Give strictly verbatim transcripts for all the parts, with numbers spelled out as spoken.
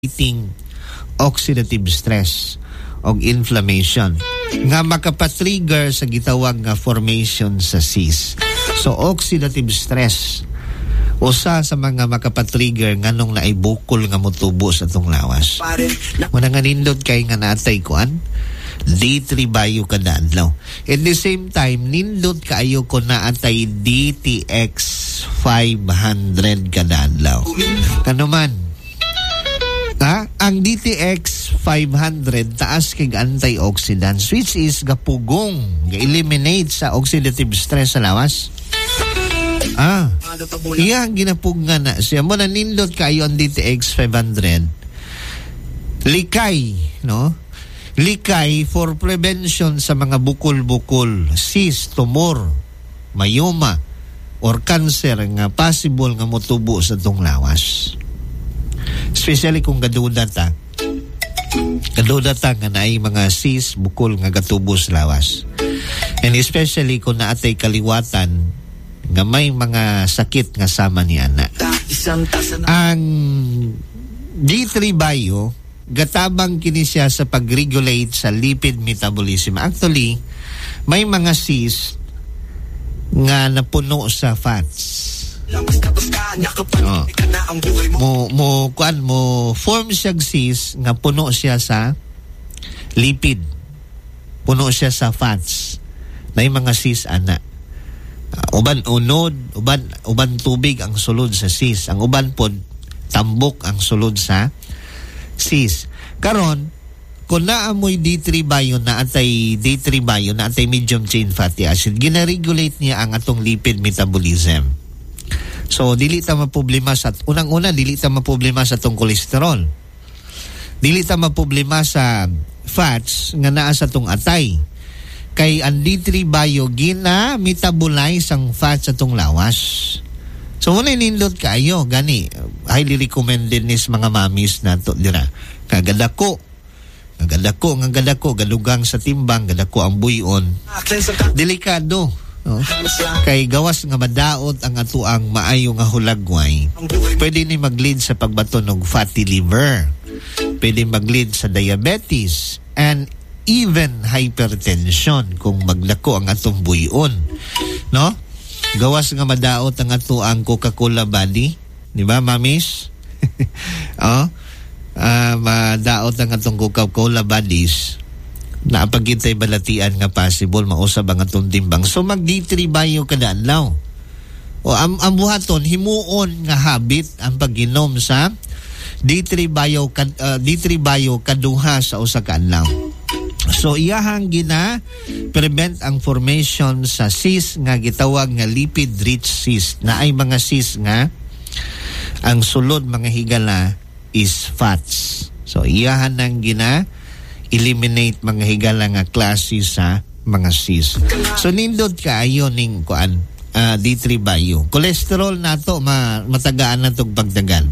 eating oxidative stress o inflammation nga makapatrigger sa gitawag nga formation sa cyst. So oxidative stress usa sa mga makapatrigger nganong naay bukol nga motubo sa atong lawas. Muna nga nindot kay nga natay kuan D three bio kada adlaw. At the same time nindot kaayo ko naatay D T X five hundred kada adlaw. Kano man ha? Ang D T X five hundred taas kay antioxidants which is gapugong ga-eliminate sa oxidative stress sa lawas. Ah, iya ang ginapug nga na siya mo na nindot kayo ang D T X five hundred. Likay, no? Likay for prevention sa mga bukol-bukol, cyst, tumor, myoma, or cancer nga possible nga motubo sa tong lawas. Especially kung gaduda ta. Gaduda ta nga naay mga cyst, bukol nga gatubo sa lawas. And especially kung naatay kaliwatan nga may mga sakit nga sama niya na. Ang D three bio gatabang kini siya sa pag-regulate sa lipid metabolism. Actually, may mga cyst nga napuno sa fats. Oh. Mo mo kuan mo form siya cyst nga puno siya sa lipid. Puno siya sa fats. May mga cyst ana. Uh, uban unod, uban uban tubig ang sulod sa cyst. Ang uban pod tambok ang sulod sa cyst. Karon kung naamoy D three bio na atay D three bio na atay medium chain fatty acid, gina-regulate niya ang atong lipid metabolism. So dili ta maproblema sa unang-una dili ta maproblema sa atong kolesterol. Dili ta maproblema sa fats nga naa sa atong atay. Kay ang D three bio gina metabolize ang fats sa atong lawas. So muna nindot kayo gani highly recommended nis mga mamis nato dira. Kagadako. Kagadako nga gadako gadugang sa timbang gadako ang buyon. Delikado. No? Kay gawas nga madaot ang atuang maayo nga hulagway. Pwede ni mag-lead sa pagbato ng fatty liver. Pwede mag-lead sa diabetes and even hypertension kung maglako ang atong buyon. No? Gawas nga madaot ang atuang Coca-Cola body, di ba, mamis? Oh, uh, madaot ang atong Coca-Cola bodies. Naapagintay balatian nga possible mausab ang atong timbang. So mag D three bio kada adlaw. O ang, ang buhaton himuon nga habit ang pagginom sa D three bio uh, D three bio kaduha sa usa ka adlaw. So iyahang gina prevent ang formation sa cyst nga gitawag nga lipid rich cyst na ay mga cyst nga ang sulod mga higala is fats. So iyahan nang gina eliminate mga higala nga klase sa mga cyst. So nindot kaayo ning kuan uh, D three bio. Cholesterol nato ma, matagaan nato pagdagan.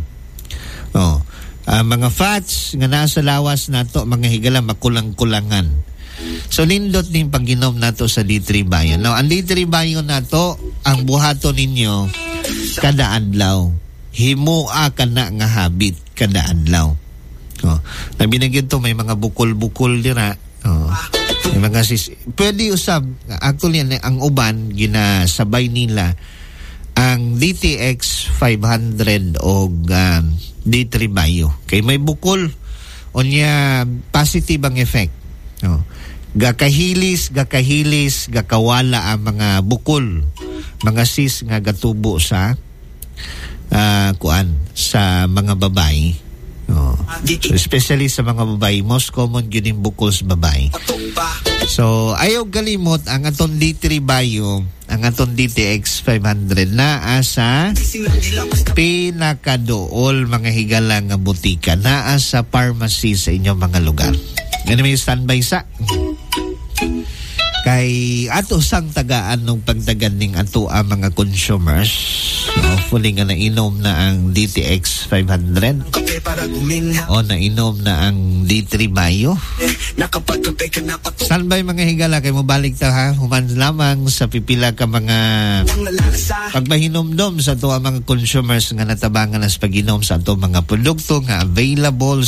Oh. Uh, mga fats nga nasa lawas nato mga higala makulang-kulangan. So nindot ning pagginom nato sa D three bio. Now ang D three bio nato ang buhaton ninyo kada adlaw. Himua kana nga habit kada adlaw. Oh, nabinagyan to may mga bukol-bukol dira. Oh. May mga sis pwede usab actually ang uban ginasabay nila ang D T X five hundred o um, D three bio. Kay may bukol onya positive ang effect. No. Gakahilis, gakahilis, gakawala ang mga bukol, mga cyst nga gatubo sa uh, kuan sa mga babae. No. So, especially sa mga babae, most common yun yung bukol sa babae. So ayaw galimot ang aton D three bio, ang aton D T X five hundred na asa pinakadool mga higala nga butika na asa pharmacy sa inyong mga lugar. Ganun may standby sa kay ato sang tagaan nung pagdagan ning ato ang mga consumers. Hopefully nga nainom na ang D T X five hundred o nainom na ang D three Mayo. Saan ba yung mga higala kay mo balik ta ha? Human lamang sa pipila ka mga pagmahinomdom sa ato ang mga consumers nga natabangan as pag-inom sa ato mga produkto nga available